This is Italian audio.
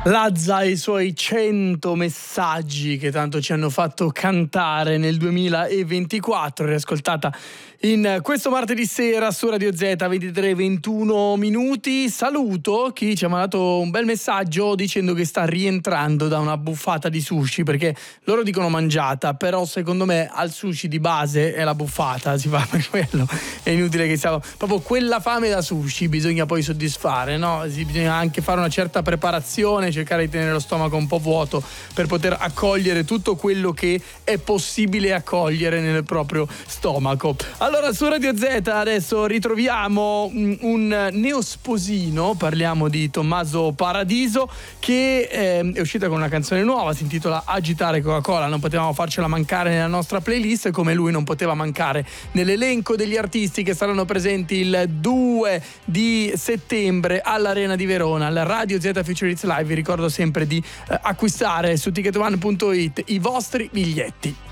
Lazza e i suoi 100 messaggi che tanto ci hanno fatto cantare nel 2024, riascoltata in questo martedì sera su Radio Z 23:21 minuti. Saluto chi ci ha mandato un bel messaggio dicendo che sta rientrando da una buffata di sushi, perché loro dicono mangiata, però secondo me al sushi di base è la buffata, si fa per quello, è inutile che siamo proprio quella fame da sushi, bisogna poi soddisfare, no? Bisogna anche fare una certa preparazione, cercare di tenere lo stomaco un po' vuoto per poter accogliere tutto quello che è possibile accogliere nel proprio stomaco. Allora, su Radio Z adesso ritroviamo un neosposino, parliamo di Tommaso Paradiso, che è uscita con una canzone nuova, si intitola Agitare Coca-Cola. Non potevamo farcela mancare nella nostra playlist, come lui non poteva mancare nell'elenco degli artisti che saranno presenti il 2 di settembre all'Arena di Verona, al Radio Z Future Hits Live. Vi ricordo sempre di acquistare su ticketone.it i vostri biglietti.